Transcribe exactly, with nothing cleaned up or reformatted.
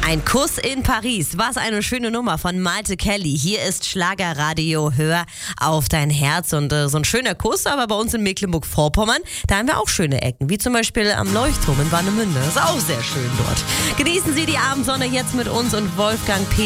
Ein Kuss in Paris. Was eine schöne Nummer von Malte Kelly. Hier ist Schlagerradio. Hör auf dein Herz. Und äh, so ein schöner Kuss, aber bei uns in Mecklenburg-Vorpommern, da haben wir auch schöne Ecken. Wie zum Beispiel am Leuchtturm in Warnemünde. Ist auch sehr schön dort. Genießen Sie die Abendsonne jetzt mit uns und Wolfgang P.